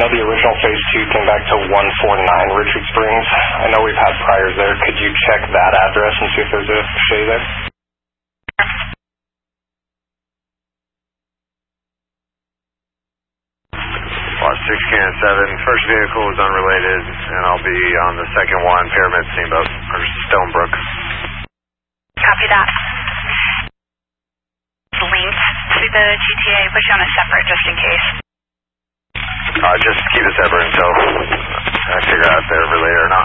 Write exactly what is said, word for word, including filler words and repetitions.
know the original phase two came back to one forty-nine Richard Springs. I know we've had priors there. Could you check that address and see if there's a Shay there? Lot six can seven. First vehicle is unrelated, and I'll be on the second one, Pyramid Steamboat, or Stonebrook. Copy that. Linked to the G T A, put you on a separate just in case. Uh, just keep it separate until I figure out if they're related or not.